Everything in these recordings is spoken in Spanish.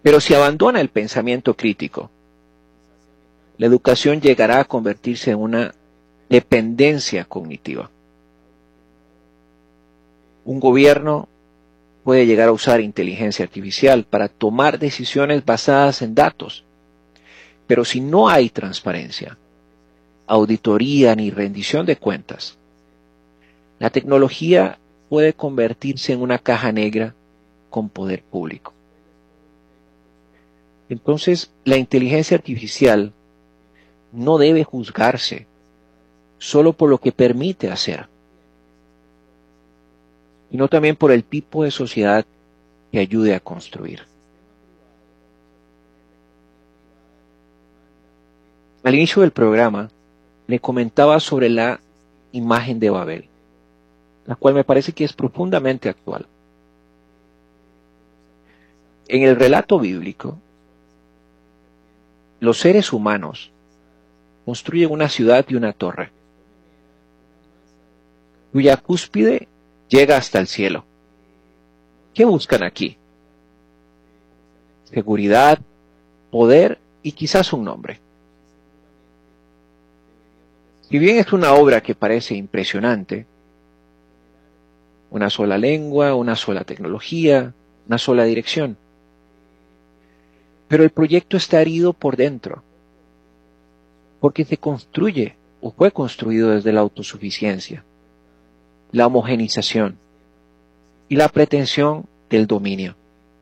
Pero si abandona el pensamiento crítico, la educación llegará a convertirse en una dependencia cognitiva. Un gobierno puede llegar a usar inteligencia artificial para tomar decisiones basadas en datos, pero si no hay transparencia, auditoría ni rendición de cuentas, la tecnología puede convertirse en una caja negra con poder público. Entonces, la inteligencia artificial no debe juzgarse solo por lo que permite hacer, sino también por el tipo de sociedad que ayude a construir. Al inicio del programa, le comentaba sobre la imagen de Babel, la cual me parece que es profundamente actual. En el relato bíblico, los seres humanos construyen una ciudad y una torre, cuya cúspide llega hasta el cielo. ¿Qué buscan aquí? Seguridad, poder y quizás un nombre. Si bien es una obra que parece impresionante, una sola lengua, una sola tecnología, una sola dirección, pero el proyecto está herido por dentro, porque se construye o fue construido desde la autosuficiencia, la homogenización y la pretensión del dominio.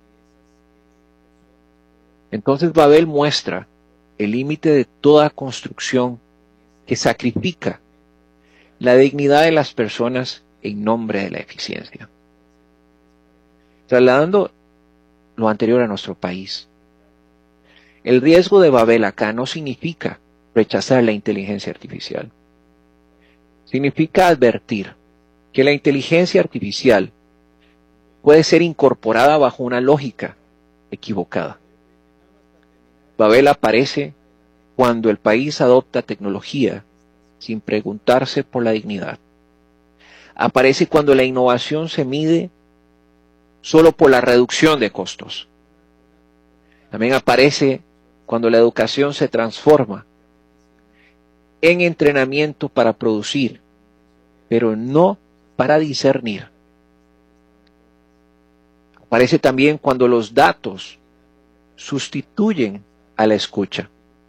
Entonces Babel muestra el límite de toda construcción que sacrifica la dignidad de las personas en nombre de la eficiencia. Trasladando lo anterior a nuestro país, el riesgo de Babel acá no significa rechazar la inteligencia artificial. Significa advertir que la inteligencia artificial puede ser incorporada bajo una lógica equivocada. Babel aparece cuando el país adopta tecnología sin preguntarse por la dignidad. Aparece cuando la innovación se mide solo por la reducción de costos. También aparece cuando la educación se transforma en entrenamiento para producir, pero no para discernir. Aparece también cuando los datos sustituyen a la escucha.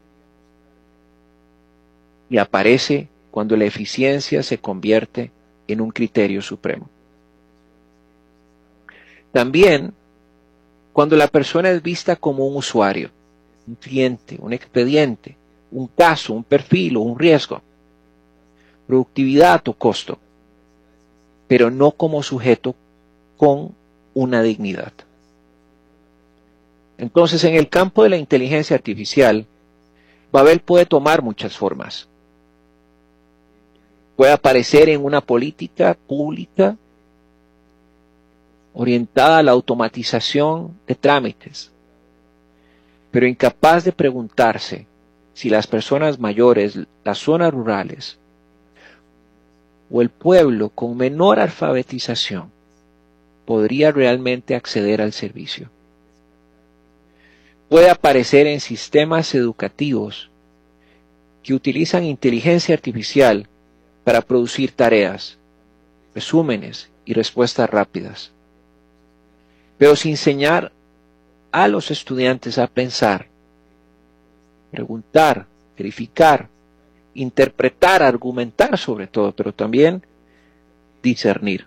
Y aparece cuando la eficiencia se convierte en un criterio supremo. También cuando la persona es vista como un usuario, un cliente, un expediente, un caso, un perfil o un riesgo, productividad o costo, pero no como sujeto con una dignidad. Entonces, en el campo de la inteligencia artificial, Babel puede tomar muchas formas. Puede aparecer en una política pública orientada a la automatización de trámites, pero incapaz de preguntarse si las personas mayores, las zonas rurales o el pueblo con menor alfabetización podría realmente acceder al servicio. Puede aparecer en sistemas educativos que utilizan inteligencia artificial para producir tareas, resúmenes y respuestas rápidas, pero sin enseñar a los estudiantes a pensar, preguntar, verificar, interpretar, argumentar sobre todo, pero también discernir.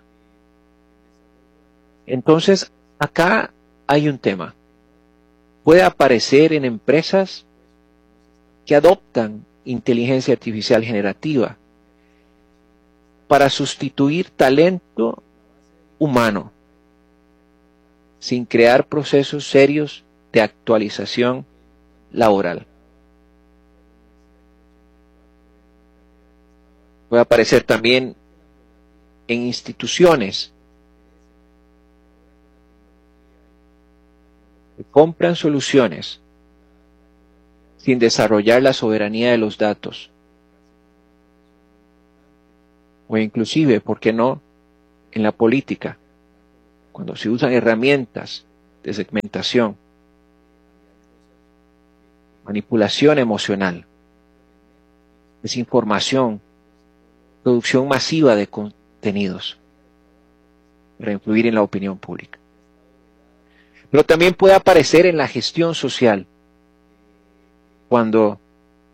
Entonces, acá hay un tema. Puede aparecer en empresas que adoptan inteligencia artificial generativa para sustituir talento humano, sin crear procesos serios de actualización laboral. Puede aparecer también en instituciones que compran soluciones sin desarrollar la soberanía de los datos. O inclusive, ¿por qué no?, en la política, cuando se usan herramientas de segmentación manipulación emocional, desinformación, producción masiva de contenidos para influir en la opinión pública. Pero también puede aparecer en la gestión social, cuando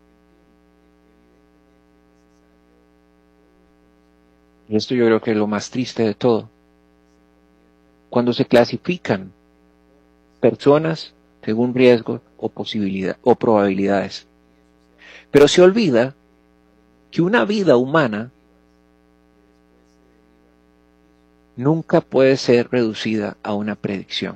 y esto yo creo que es lo más triste de todo, cuando se clasifican personas según riesgos o probabilidades. Pero se olvida que una vida humana nunca puede ser reducida a una predicción.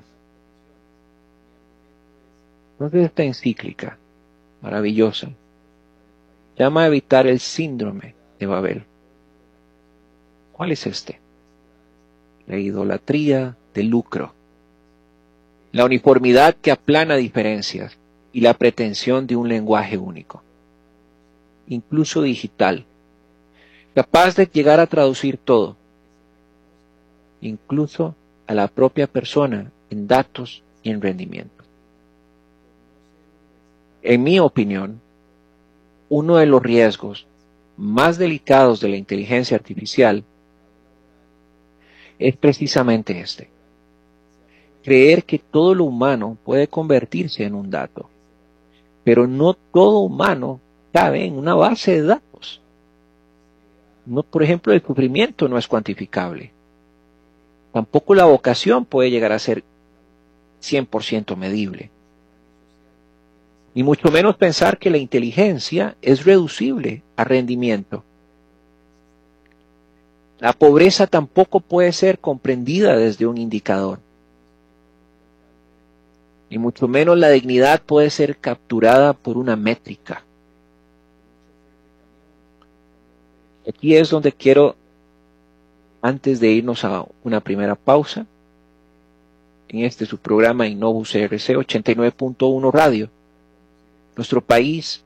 Entonces esta encíclica maravillosa llama a evitar el síndrome de Babel. ¿Cuál es este? La idolatría del lucro, la uniformidad que aplana diferencias y la pretensión de un lenguaje único, incluso digital, capaz de llegar a traducir todo, incluso a la propia persona en datos y en rendimiento. En mi opinión, uno de los riesgos más delicados de la inteligencia artificial es precisamente este: creer que todo lo humano puede convertirse en un dato, pero no todo humano cabe en una base de datos. No, por ejemplo, el sufrimiento no es cuantificable. Tampoco la vocación puede llegar a ser 100% medible. Y mucho menos pensar que la inteligencia es reducible a rendimiento. La pobreza tampoco puede ser comprendida desde un indicador. Y mucho menos la dignidad puede ser capturada por una métrica. Aquí es donde quiero, antes de irnos a una primera pausa, en este su programa Innovus CRC 89.1 Radio, nuestro país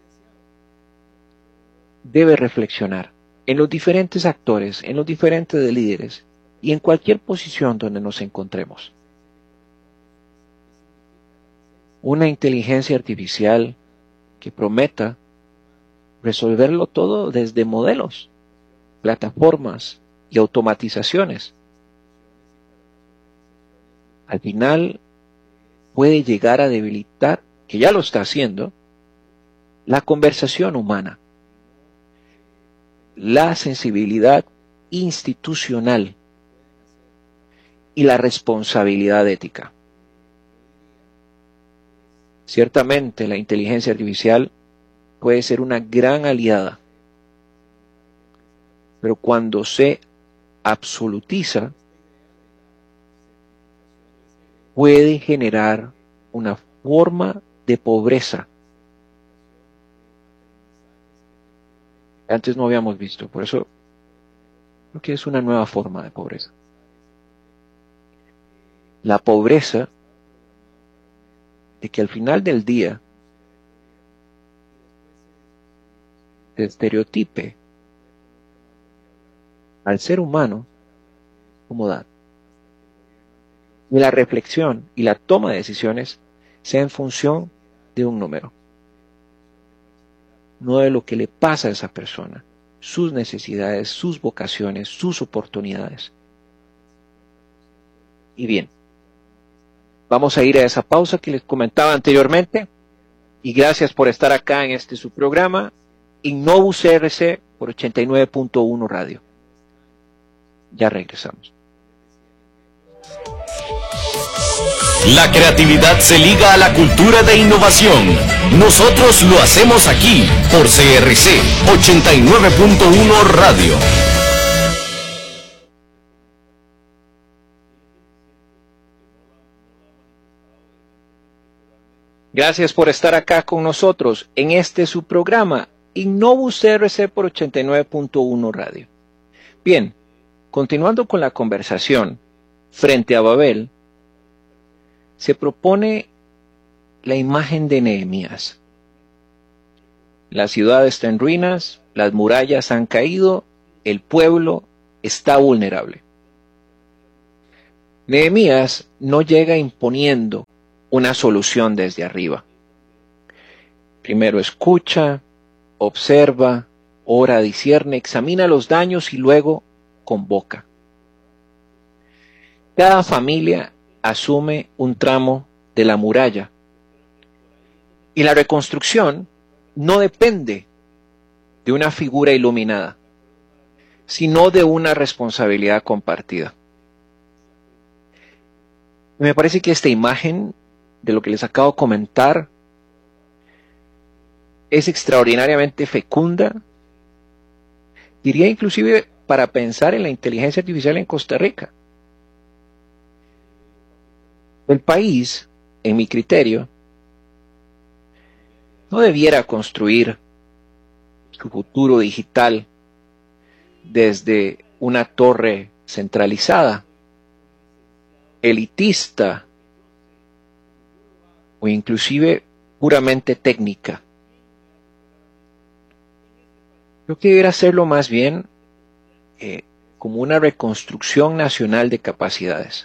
debe reflexionar en los diferentes actores, en los diferentes líderes y en cualquier posición donde nos encontremos. Una inteligencia artificial que prometa resolverlo todo desde modelos, plataformas y automatizaciones. Al final puede llegar a debilitar, que ya lo está haciendo, la conversación humana, la sensibilidad institucional y la responsabilidad ética. Ciertamente la inteligencia artificial puede ser una gran aliada, pero cuando se absolutiza, puede generar una forma de pobreza que antes no habíamos visto. Por eso creo que es una nueva forma de pobreza. La pobreza de que al final del día se estereotipe al ser humano como dato. Y la reflexión y la toma de decisiones sea en función de un número, no de lo que le pasa a esa persona, sus necesidades, sus vocaciones, sus oportunidades. Y bien, vamos a ir a esa pausa que les comentaba anteriormente, y gracias por estar acá en este su programa Innovus CRC por 89.1 Radio. Ya regresamos. La creatividad se liga a la cultura de innovación. Nosotros lo hacemos aquí por CRC 89.1 Radio. Gracias por estar acá con nosotros en este su programa Innovus CRC por 89.1 Radio. Bien, continuando con la conversación, frente a Babel, se propone la imagen de Nehemías. La ciudad está en ruinas, las murallas han caído, el pueblo está vulnerable. Nehemías no llega imponiendo una solución desde arriba. Primero escucha, observa, ora, discierne, examina los daños y luego convoca. Cada familia asume un tramo de la muralla y la reconstrucción no depende de una figura iluminada, sino de una responsabilidad compartida. Me parece que esta imagen de lo que les acabo de comentar es extraordinariamente fecunda, diría inclusive para pensar en la inteligencia artificial en Costa Rica. El país, en mi criterio, no debiera construir su futuro digital desde una torre centralizada, elitista o inclusive puramente técnica. Creo que debería hacerlo más bien como una reconstrucción nacional de capacidades.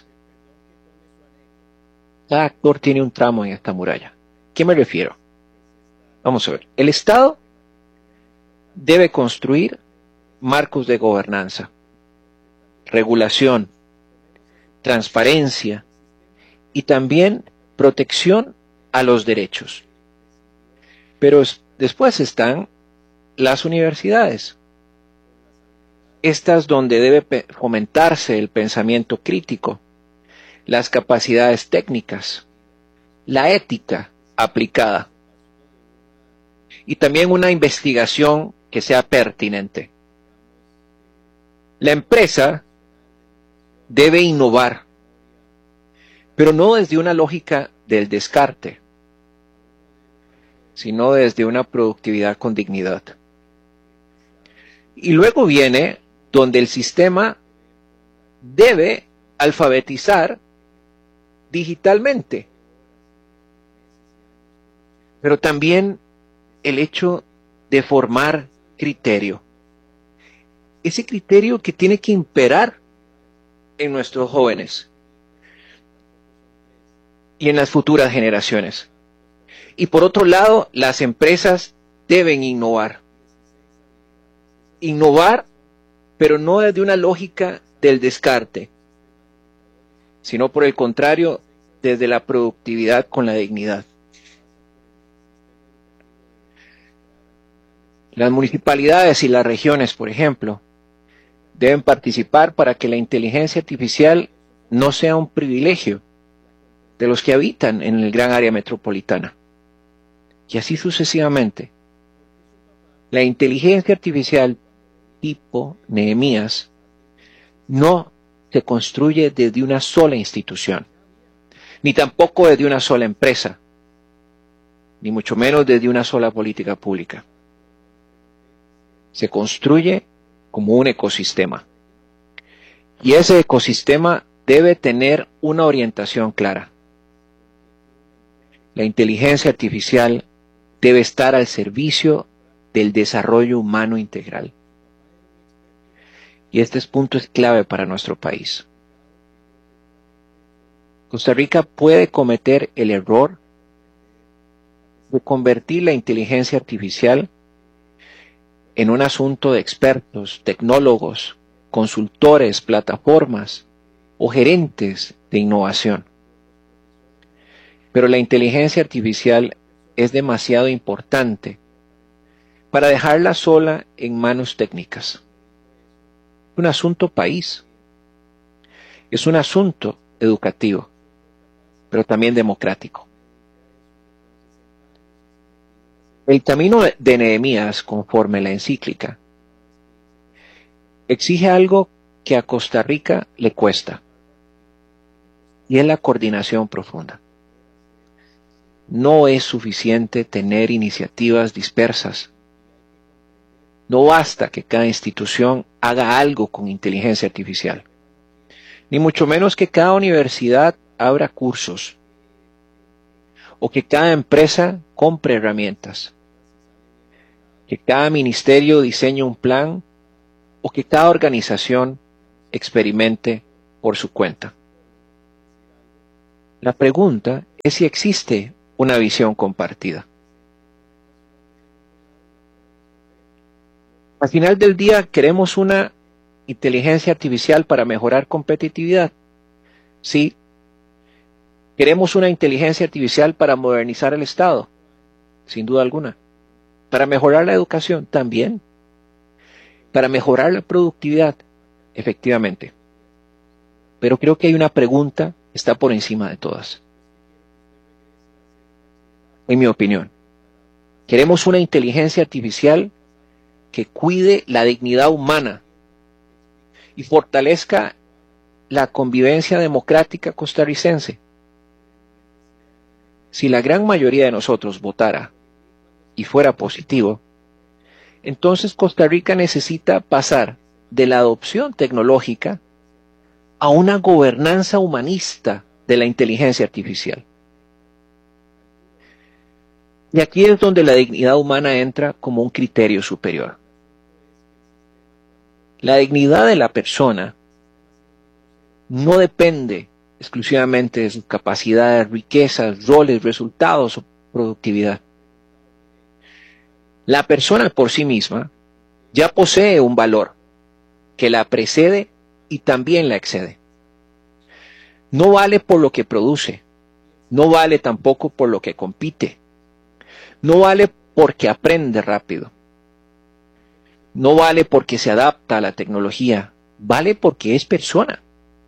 Cada actor tiene un tramo en esta muralla. ¿A qué me refiero? Vamos a ver. El Estado debe construir marcos de gobernanza, regulación, transparencia y también protección a los derechos. Pero después están las universidades. Estas donde debe fomentarse el pensamiento crítico, las capacidades técnicas, la ética aplicada y también una investigación que sea pertinente. La empresa debe innovar, pero no desde una lógica del descarte, sino desde una productividad con dignidad. Y luego viene donde el sistema debe alfabetizar digitalmente, pero también el hecho de formar criterio. Ese criterio que tiene que imperar en nuestros jóvenes y en las futuras generaciones. Y por otro lado, las empresas deben innovar. Innovar, pero no desde una lógica del descarte, sino por el contrario, desde la productividad con la dignidad. Las municipalidades y las regiones, por ejemplo, deben participar para que la inteligencia artificial no sea un privilegio de los que habitan en el gran área metropolitana. Y así sucesivamente. La inteligencia artificial tipo Nehemías no se construye desde una sola institución, ni tampoco desde una sola empresa, ni mucho menos desde una sola política pública. Se construye como un ecosistema. Y ese ecosistema debe tener una orientación clara. La inteligencia artificial debe estar al servicio del desarrollo humano integral. Y este punto es clave para nuestro país. Costa Rica puede cometer el error de convertir la inteligencia artificial en un asunto de expertos, tecnólogos, consultores, plataformas o gerentes de innovación. Pero la inteligencia artificial es demasiado importante para dejarla sola en manos técnicas. Es un asunto país, es un asunto educativo, pero también democrático. El camino de Nehemías, conforme la encíclica, exige algo que a Costa Rica le cuesta, y es la coordinación profunda. No es suficiente tener iniciativas dispersas. No basta que cada institución haga algo con inteligencia artificial, ni mucho menos que cada universidad abra cursos, o que cada empresa compre herramientas, que cada ministerio diseñe un plan, o que cada organización experimente por su cuenta. La pregunta es si existe una visión compartida. Al final del día queremos una inteligencia artificial para mejorar competitividad. Sí. Queremos una inteligencia artificial para modernizar el Estado, sin duda alguna. Para mejorar la educación, también. Para mejorar la productividad, efectivamente. Pero creo que hay una pregunta que está por encima de todas. En mi opinión, queremos una inteligencia artificial que cuide la dignidad humana y fortalezca la convivencia democrática costarricense. Si la gran mayoría de nosotros votara y fuera positivo, entonces Costa Rica necesita pasar de la adopción tecnológica a una gobernanza humanista de la inteligencia artificial. Y aquí es donde la dignidad humana entra como un criterio superior. La dignidad de la persona no depende exclusivamente de sus capacidades, riquezas, roles, resultados o productividad. La persona por sí misma ya posee un valor que la precede y también la excede. No vale por lo que produce, no vale tampoco por lo que compite, no vale porque aprende rápido, no vale porque se adapta a la tecnología, vale porque es persona.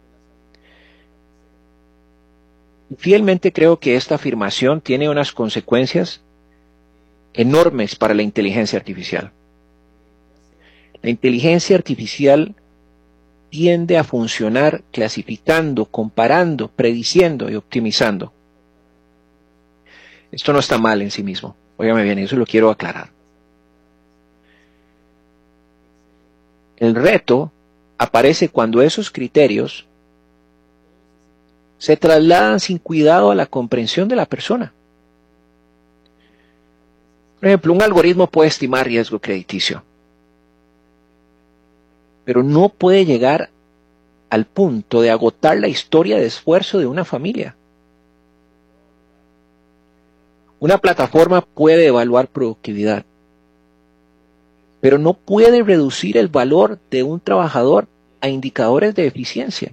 Fielmente creo que esta afirmación tiene unas consecuencias enormes para la inteligencia artificial. La inteligencia artificial tiende a funcionar clasificando, comparando, prediciendo y optimizando. Esto no está mal en sí mismo. Óigame bien, eso lo quiero aclarar. El reto aparece cuando esos criterios se trasladan sin cuidado a la comprensión de la persona. Por ejemplo, un algoritmo puede estimar riesgo crediticio, pero no puede llegar al punto de agotar la historia de esfuerzo de una familia. Una plataforma puede evaluar productividad, pero no puede reducir el valor de un trabajador a indicadores de eficiencia.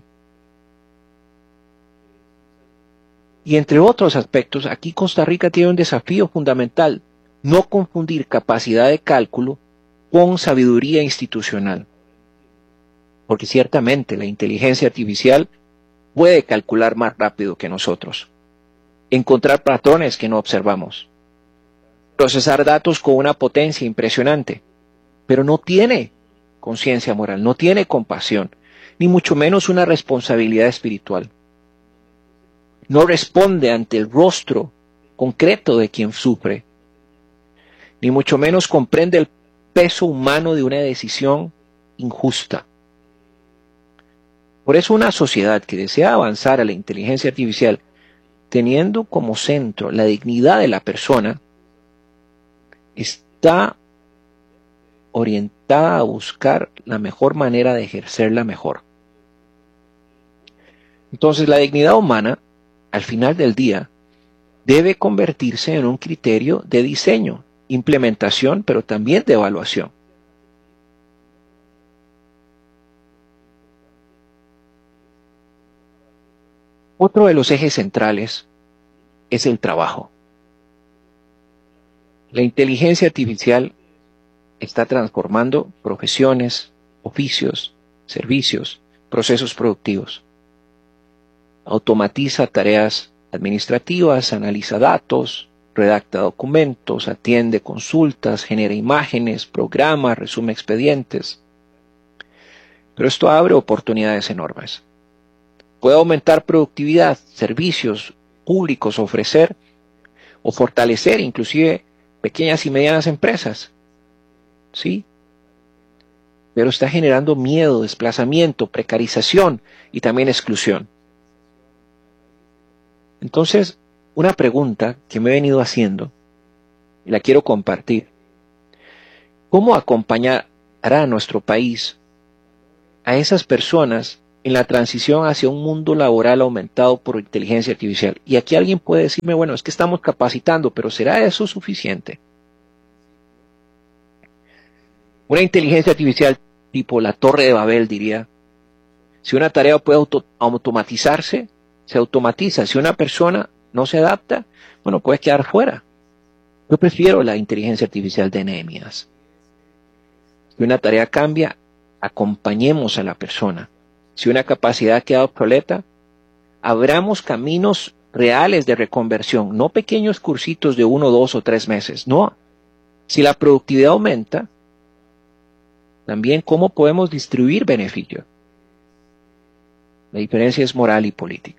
Y entre otros aspectos, aquí Costa Rica tiene un desafío fundamental: no confundir capacidad de cálculo con sabiduría institucional. Porque ciertamente la inteligencia artificial puede calcular más rápido que nosotros, encontrar patrones que no observamos, procesar datos con una potencia impresionante, pero no tiene conciencia moral, no tiene compasión, ni mucho menos una responsabilidad espiritual. No responde ante el rostro concreto de quien sufre, ni mucho menos comprende el peso humano de una decisión injusta. Por eso una sociedad que desea avanzar a la inteligencia artificial, teniendo como centro la dignidad de la persona, está orientada a buscar la mejor manera de ejercerla mejor. Entonces la dignidad humana, al final del día, debe convertirse en un criterio de diseño, implementación, pero también de evaluación. Otro de los ejes centrales es el trabajo. La inteligencia artificial está transformando profesiones, oficios, servicios, procesos productivos. Automatiza tareas administrativas, analiza datos, redacta documentos, atiende consultas, genera imágenes, programa, resume expedientes. Pero esto abre oportunidades enormes. Puede aumentar productividad, servicios públicos, ofrecer o fortalecer inclusive pequeñas y medianas empresas. ¿Sí? Pero está generando miedo, desplazamiento, precarización y también exclusión. Entonces, una pregunta que me he venido haciendo y la quiero compartir: ¿cómo acompañar a nuestro país a esas personas en la transición hacia un mundo laboral aumentado por inteligencia artificial? Y aquí alguien puede decirme, bueno, es que estamos capacitando, pero ¿será eso suficiente? Una inteligencia artificial tipo la Torre de Babel, diría, si una tarea puede automatizarse, se automatiza. Si una persona no se adapta, bueno, puede quedar fuera. Yo prefiero la inteligencia artificial de Nehemías. Si una tarea cambia, acompañemos a la persona. Si una capacidad queda obsoleta, abramos caminos reales de reconversión, no pequeños cursitos de 1, 2 o 3 meses. No. Si la productividad aumenta, también cómo podemos distribuir beneficios. La diferencia es moral y política.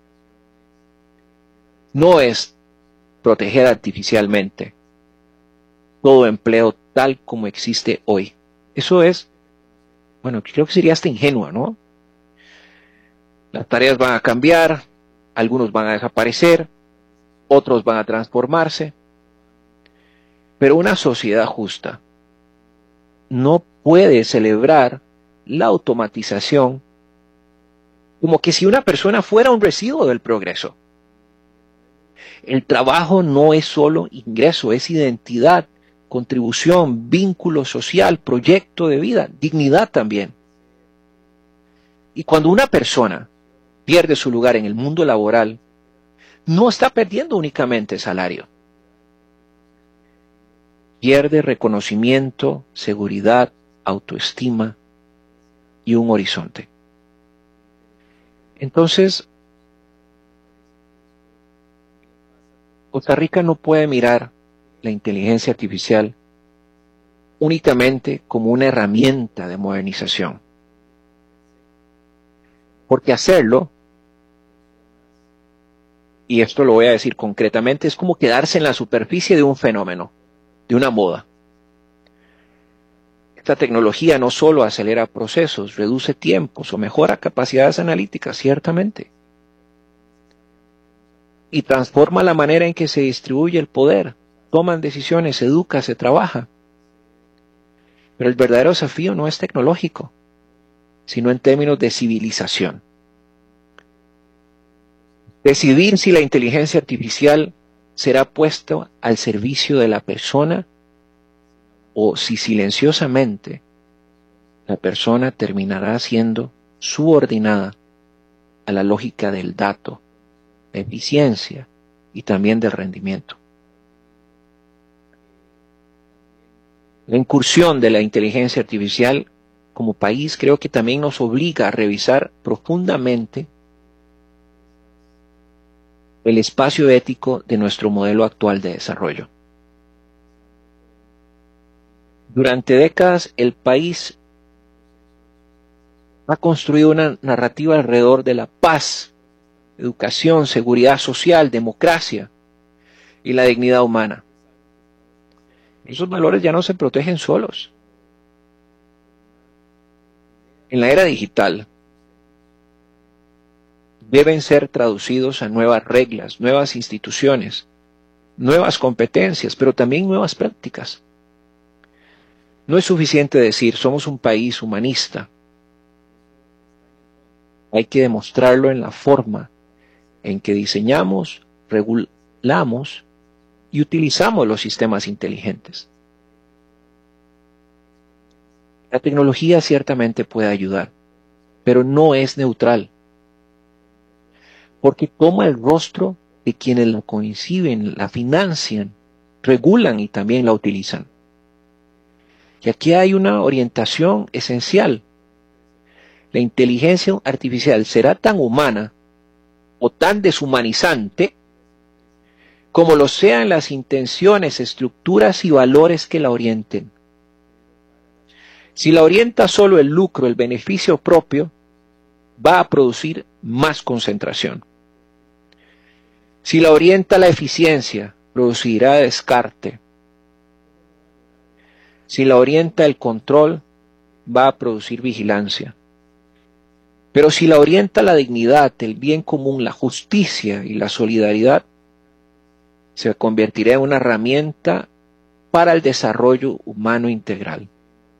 No es proteger artificialmente todo empleo tal como existe hoy. Eso es, bueno, creo que sería hasta ingenuo, ¿no? Las tareas van a cambiar, algunos van a desaparecer, otros van a transformarse, pero una sociedad justa no puede celebrar la automatización como que si una persona fuera un residuo del progreso. El trabajo no es solo ingreso, es identidad, contribución, vínculo social, proyecto de vida, dignidad también. Y cuando una persona pierde su lugar en el mundo laboral, no está perdiendo únicamente salario. Pierde reconocimiento, seguridad, autoestima y un horizonte. Entonces, Costa Rica no puede mirar la inteligencia artificial únicamente como una herramienta de modernización. Porque hacerlo, y esto lo voy a decir concretamente, es como quedarse en la superficie de un fenómeno, de una moda. Esta tecnología no solo acelera procesos, reduce tiempos o mejora capacidades analíticas, ciertamente. Y transforma la manera en que se distribuye el poder, toman decisiones, se educa, se trabaja. Pero el verdadero desafío no es tecnológico, sino en términos de civilización. Decidir si la inteligencia artificial será puesta al servicio de la persona o si silenciosamente la persona terminará siendo subordinada a la lógica del dato, la eficiencia y también del rendimiento. La incursión de la inteligencia artificial como país creo que también nos obliga a revisar profundamente el espacio ético de nuestro modelo actual de desarrollo. Durante décadas el país ha construido una narrativa alrededor de la paz, educación, seguridad social, democracia y la dignidad humana. Esos valores ya no se protegen solos. En la era digital deben ser traducidos a nuevas reglas, nuevas instituciones, nuevas competencias, pero también nuevas prácticas. No es suficiente decir somos un país humanista. Hay que demostrarlo en la forma en que diseñamos, regulamos y utilizamos los sistemas inteligentes. La tecnología ciertamente puede ayudar, pero no es neutral, porque toma el rostro de quienes la conciben, la financian, regulan y también la utilizan. Y aquí hay una orientación esencial. La inteligencia artificial será tan humana o tan deshumanizante como lo sean las intenciones, estructuras y valores que la orienten. Si la orienta solo el lucro, el beneficio propio, va a producir más concentración. Si la orienta la eficiencia, producirá descarte. Si la orienta el control, va a producir vigilancia. Pero si la orienta la dignidad, el bien común, la justicia y la solidaridad, se convertirá en una herramienta para el desarrollo humano integral.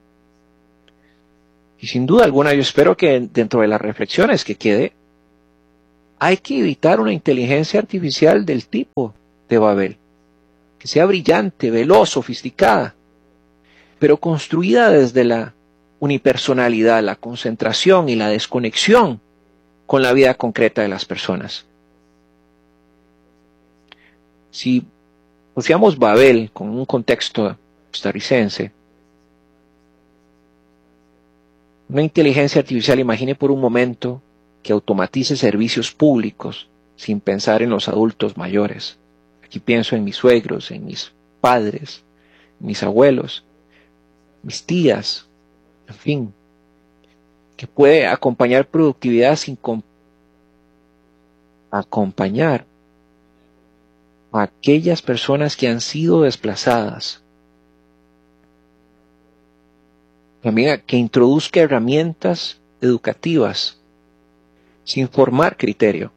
Y sin duda alguna yo espero que dentro de las reflexiones que quede, hay que evitar una inteligencia artificial del tipo de Babel, que sea brillante, veloz, sofisticada, pero construida desde la unipersonalidad, la concentración y la desconexión con la vida concreta de las personas. Si pusiéramos Babel con un contexto costarricense, una inteligencia artificial, imagine por un momento que automatice servicios públicos sin pensar en los adultos mayores. Aquí pienso en mis suegros, en mis padres, mis abuelos, mis tías, en fin, que puede acompañar productividad sin acompañar a aquellas personas que han sido desplazadas. También que introduzca herramientas educativas sin formar criterio.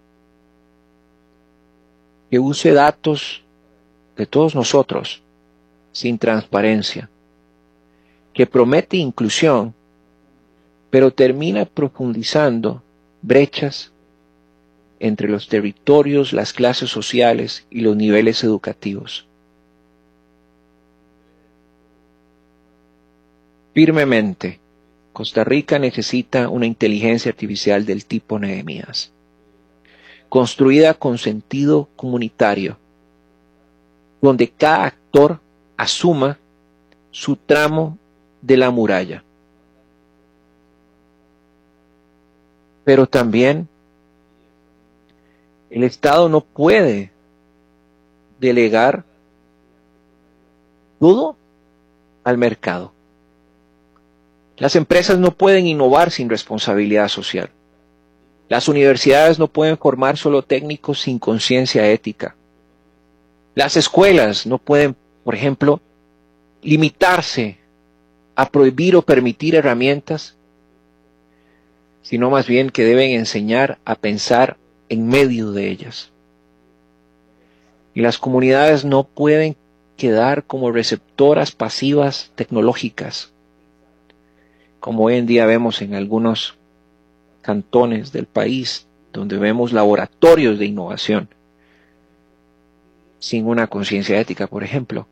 Que use datos de todos nosotros sin transparencia. Que promete inclusión, pero termina profundizando brechas entre los territorios, las clases sociales y los niveles educativos. Firmemente, Costa Rica necesita una inteligencia artificial del tipo Nehemías, construida con sentido comunitario, donde cada actor asuma su tramo de la muralla. Pero también el Estado no puede delegar todo al mercado. Las empresas no pueden innovar sin responsabilidad social. Las universidades no pueden formar solo técnicos sin conciencia ética. Las escuelas no pueden, por ejemplo, limitarse a prohibir o permitir herramientas, sino más bien que deben enseñar a pensar en medio de ellas. Y las comunidades no pueden quedar como receptoras pasivas tecnológicas, como hoy en día vemos en algunos cantones del país, donde vemos laboratorios de innovación, sin una conciencia ética, por ejemplo.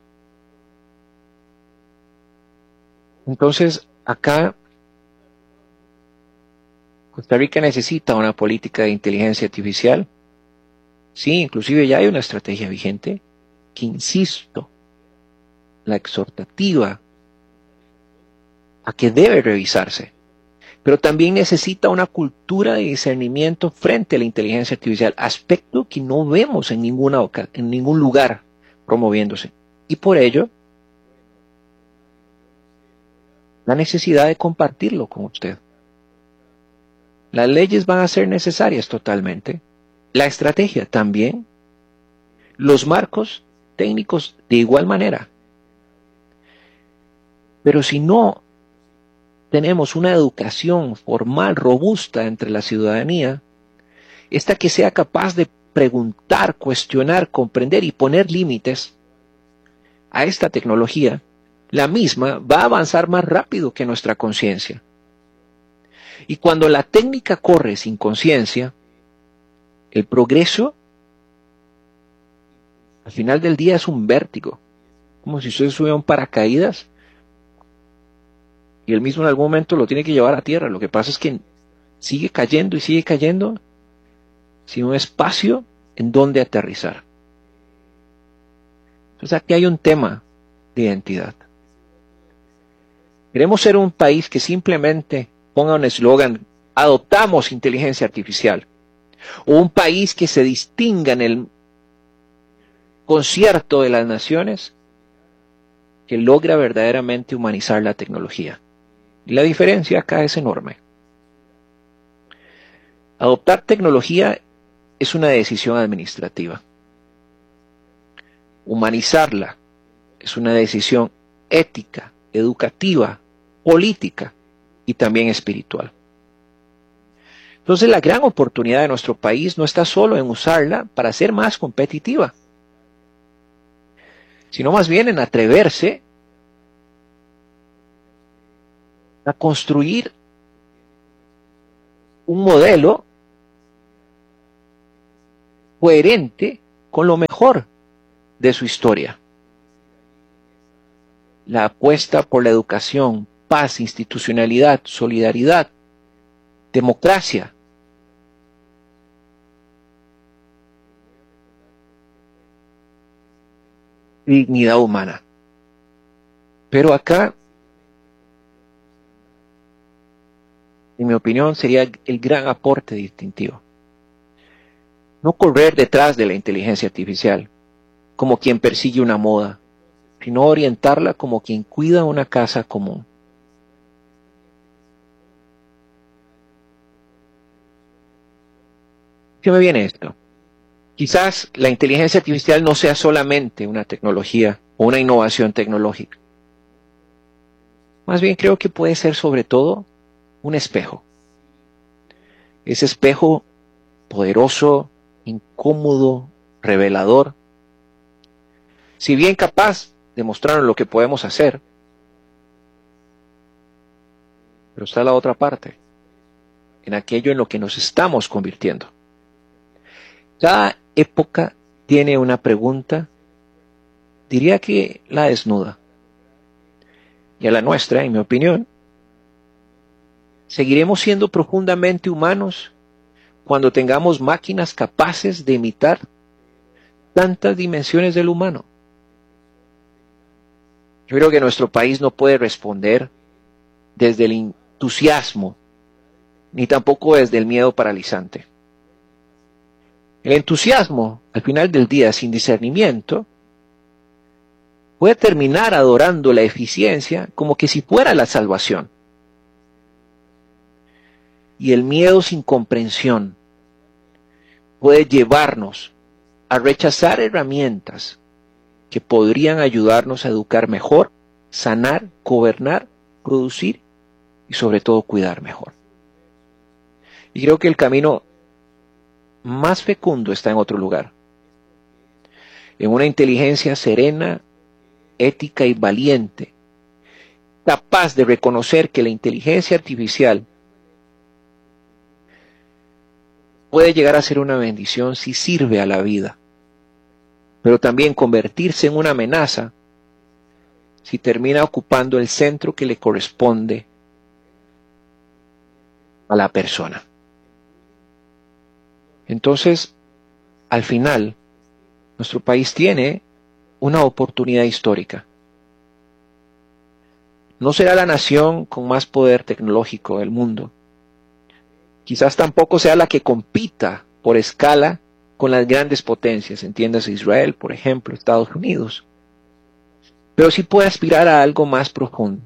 Entonces, acá Costa Rica necesita una política de inteligencia artificial. Sí, inclusive ya hay una estrategia vigente que, insisto, la exhortativa a que debe revisarse. Pero también necesita una cultura de discernimiento frente a la inteligencia artificial, aspecto que no vemos en ningún lugar promoviéndose. Y por ello, la necesidad de compartirlo con usted. Las leyes van a ser necesarias totalmente. La estrategia también. Los marcos técnicos de igual manera. Pero si no tenemos una educación formal robusta entre la ciudadanía, esta que sea capaz de preguntar, cuestionar, comprender y poner límites a esta tecnología, la misma va a avanzar más rápido que nuestra conciencia. Y cuando la técnica corre sin conciencia, el progreso al final del día es un vértigo, como si usted sube a un paracaídas y él mismo en algún momento lo tiene que llevar a tierra. Lo que pasa es que sigue cayendo y sigue cayendo sin un espacio en donde aterrizar. Entonces aquí hay un tema de identidad. Queremos ser un país que simplemente ponga un eslogan: adoptamos inteligencia artificial, o un país que se distinga en el concierto de las naciones, que logra verdaderamente humanizar la tecnología. Y la diferencia acá es enorme. Adoptar tecnología es una decisión administrativa. Humanizarla es una decisión ética, educativa, política y también espiritual. Entonces la gran oportunidad de nuestro país no está solo en usarla para ser más competitiva, sino más bien en atreverse a construir un modelo coherente con lo mejor de su historia. la apuesta por la educación, paz, institucionalidad, solidaridad, democracia. Dignidad humana. Pero acá, en mi opinión, sería el gran aporte distintivo. No correr detrás de la inteligencia artificial como quien persigue una moda, sino orientarla como quien cuida una casa común. ¿Qué me viene esto? Quizás la inteligencia artificial no sea solamente una tecnología o una innovación tecnológica. Más bien creo que puede ser sobre todo un espejo. Ese espejo poderoso, incómodo, revelador. Si bien capaz de mostrarnos lo que podemos hacer, pero está la otra parte, en aquello en lo que nos estamos convirtiendo. Cada época tiene una pregunta, diría que la desnuda. Y a la nuestra, en mi opinión, ¿seguiremos siendo profundamente humanos cuando tengamos máquinas capaces de imitar tantas dimensiones del humano? Yo creo que nuestro país no puede responder desde el entusiasmo, ni tampoco desde el miedo paralizante. El entusiasmo, al final del día, sin discernimiento, puede terminar adorando la eficiencia como que si fuera la salvación. Y el miedo sin comprensión puede llevarnos a rechazar herramientas que podrían ayudarnos a educar mejor, sanar, gobernar, producir y sobre todo cuidar mejor. Y creo que el camino más fecundo está en otro lugar, en una inteligencia serena, ética y valiente, capaz de reconocer que la inteligencia artificial puede llegar a ser una bendición si sirve a la vida, pero también convertirse en una amenaza si termina ocupando el centro que le corresponde a la persona. Entonces, al final, nuestro país tiene una oportunidad histórica. No será la nación con más poder tecnológico del mundo. Quizás tampoco sea la que compita por escala con las grandes potencias, entiéndase Israel, por ejemplo, Estados Unidos. Pero sí puede aspirar a algo más profundo.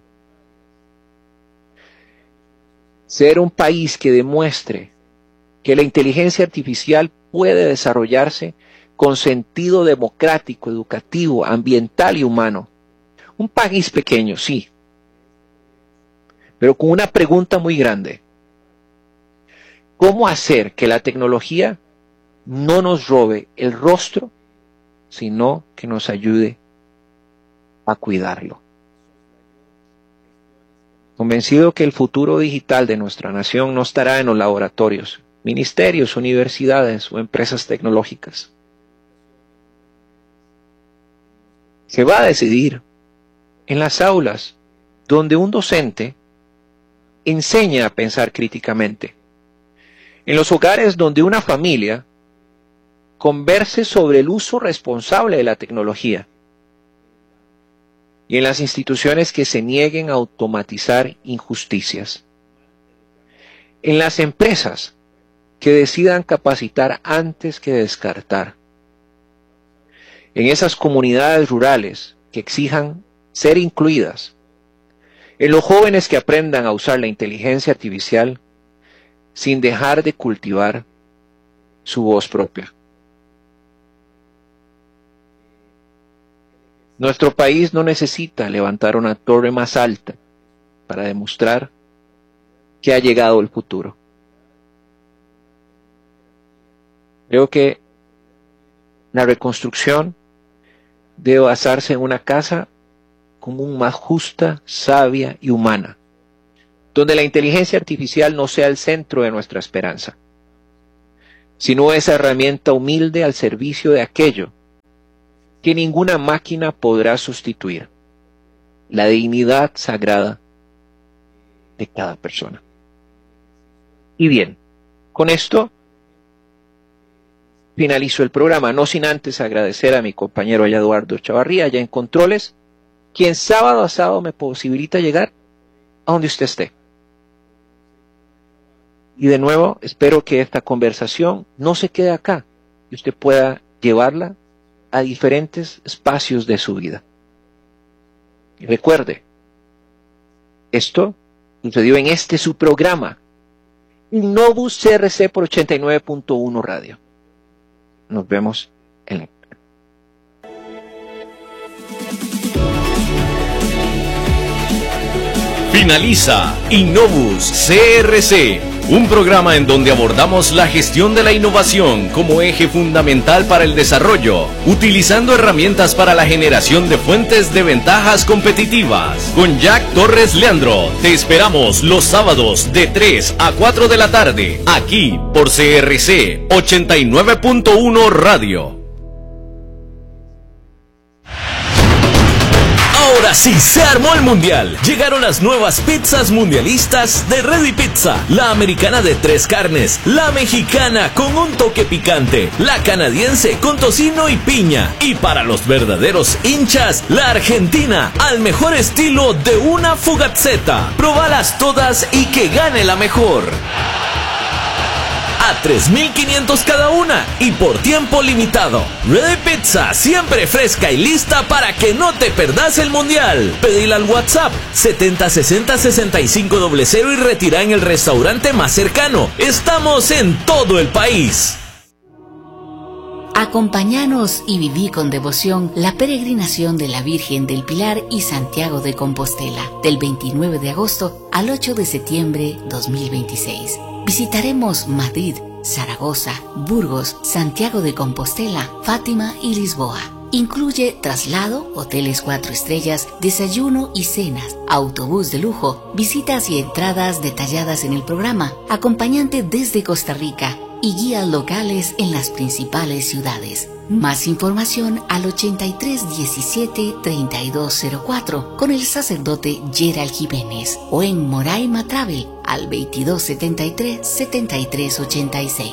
Ser un país que demuestre que la inteligencia artificial puede desarrollarse con sentido democrático, educativo, ambiental y humano. Un país pequeño, sí, pero con una pregunta muy grande. ¿Cómo hacer que la tecnología no nos robe el rostro, sino que nos ayude a cuidarlo? Convencido que el futuro digital de nuestra nación no estará en los laboratorios, ministerios, universidades o empresas tecnológicas. Se va a decidir en las aulas donde un docente enseña a pensar críticamente, en los hogares donde una familia converse sobre el uso responsable de la tecnología y en las instituciones que se nieguen a automatizar injusticias, en las empresas que decidan capacitar antes que descartar, en esas comunidades rurales que exijan ser incluidas, en los jóvenes que aprendan a usar la inteligencia artificial sin dejar de cultivar su voz propia. Nuestro país no necesita levantar una torre más alta para demostrar que ha llegado el futuro. Creo que la reconstrucción debe basarse en una casa común más justa, sabia y humana, donde la inteligencia artificial no sea el centro de nuestra esperanza, sino esa herramienta humilde al servicio de aquello que ninguna máquina podrá sustituir, la dignidad sagrada de cada persona. Y bien, con esto finalizo el programa, no sin antes agradecer a mi compañero Eduardo Chavarría, allá en Controles, quien sábado a sábado me posibilita llegar a donde usted esté. Y de nuevo, espero que esta conversación no se quede acá, y usted pueda llevarla a diferentes espacios de su vida. Y recuerde, esto sucedió en su programa, Novus CRC por 89.1 Radio. Nos vemos en la... Finaliza Innovus CRC, un programa en donde abordamos la gestión de la innovación como eje fundamental para el desarrollo, utilizando herramientas para la generación de fuentes de ventajas competitivas. Con Jack Torres Leandro, te esperamos los sábados de 3 a 4 de la tarde, aquí por CRC 89.1 Radio. Ahora sí, se armó el mundial. Llegaron las nuevas pizzas mundialistas de Ready Pizza. La americana de 3 carnes, la mexicana con un toque picante, la canadiense con tocino y piña. Y para los verdaderos hinchas, la argentina al mejor estilo de una fugazzetta. Probalas todas y que gane la mejor. A 3,500 cada una y por tiempo limitado. Ready Pizza, siempre fresca y lista para que no te perdas el mundial. Pedila al WhatsApp 7060-6500 y retira en el restaurante más cercano. Estamos en todo el país. Acompáñanos y viví con devoción la peregrinación de la Virgen del Pilar y Santiago de Compostela, del 29 de agosto al 8 de septiembre 2026. Visitaremos Madrid, Zaragoza, Burgos, Santiago de Compostela, Fátima y Lisboa. Incluye traslado, hoteles 4 estrellas, desayuno y cenas, autobús de lujo, visitas y entradas detalladas en el programa, acompañante desde Costa Rica y guías locales en las principales ciudades. Más información al 8317-3204 con el sacerdote Gerald Jiménez o en Moraima Travel al 2273-7386.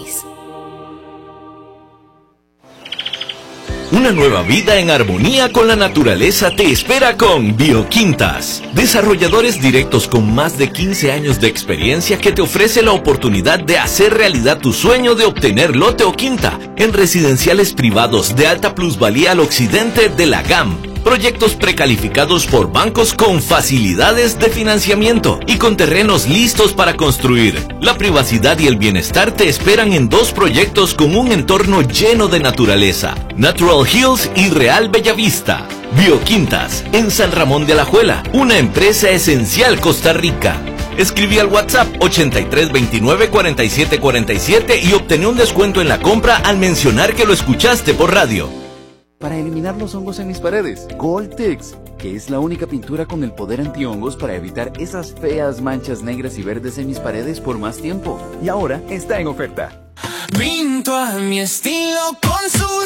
Una nueva vida en armonía con la naturaleza te espera con Bioquintas. Desarrolladores directos con más de 15 años de experiencia que te ofrece la oportunidad de hacer realidad tu sueño de obtener lote o quinta en residenciales privados de alta plusvalía al occidente de la GAM. Proyectos precalificados por bancos con facilidades de financiamiento y con terrenos listos para construir. La privacidad y el bienestar te esperan en 2 proyectos con un entorno lleno de naturaleza: Natural Hills y Real Bellavista. Bioquintas, en San Ramón de Alajuela, una empresa esencial Costa Rica. Escribí al WhatsApp 8329-4747 y obtené un descuento en la compra al mencionar que lo escuchaste por radio. Para eliminar los hongos en mis paredes, Goldtex, que es la única pintura con el poder antihongos para evitar esas feas manchas negras y verdes en mis paredes por más tiempo. Y ahora está en oferta. Pinto a mi estilo con Sur.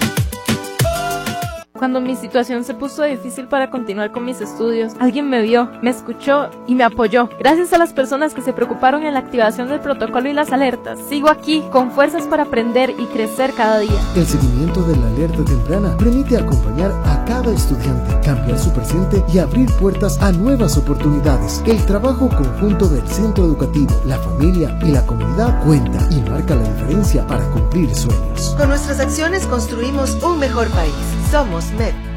Cuando mi situación se puso difícil para continuar con mis estudios, alguien me vio, me escuchó y me apoyó. Gracias a las personas que se preocuparon en la activación del protocolo y las alertas, sigo aquí con fuerzas para aprender y crecer cada día. El seguimiento de la alerta temprana permite acompañar a cada estudiante, cambiar su presente y abrir puertas a nuevas oportunidades. El trabajo conjunto del centro educativo, la familia y la comunidad cuenta y marca la diferencia para cumplir sueños. Con nuestras acciones construimos un mejor país. Somos MED.